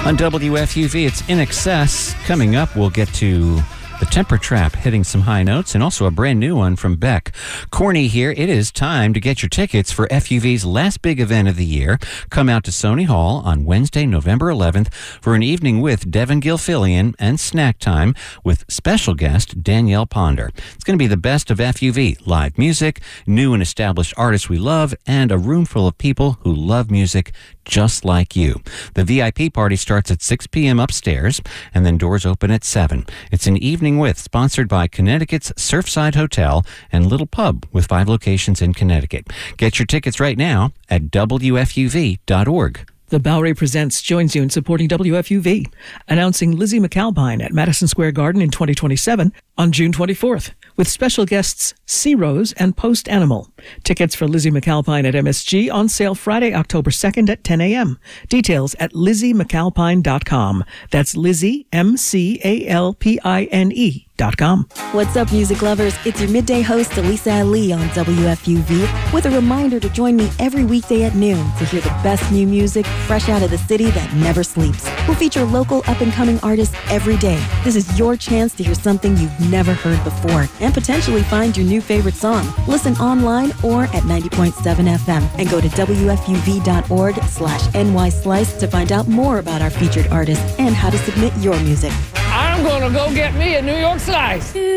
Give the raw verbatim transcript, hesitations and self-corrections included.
On W F U V, it's In Excess. Coming up, we'll get to The Temper Trap hitting some high notes, and also a brand new one from Beck. Corny here. It is time to get your tickets for F U V's last big event of the year. Come out to Sony Hall on Wednesday, November eleventh for an evening with Devin Gilfillian and Snack Time with special guest Danielle Ponder. It's going to be the best of F U V, live music, new and established artists we love, and a room full of people who love music just like you. The V I P party starts at six p.m. upstairs, and then doors open at seven. It's an evening with, sponsored by Connecticut's Surfside Hotel and Little Pub with five locations in Connecticut. Get your tickets right now at W F U V dot org. The Bowery Presents joins you in supporting W F U V, announcing Lizzie McAlpine at Madison Square Garden in twenty twenty-seven on June twenty-fourth, with special guests Sea Rose and Post Animal. Tickets for Lizzie McAlpine at M S G on sale Friday, October second at ten a.m. Details at lizzie mcalpine dot com. That's Lizzie, M C A L P I N E. Dot com. What's up, music lovers? It's your midday host, Elisa Ali, on W F U V, with a reminder to join me every weekday at noon to hear the best new music fresh out of the city that never sleeps. We'll feature local up-and-coming artists every day. This is your chance to hear something you've never heard before and potentially find your new favorite song. Listen online or at ninety point seven F M and go to W F U V dot org slash N Y Slice to find out more about our featured artists and how to submit your music. I'm gonna go get me a New York Slice.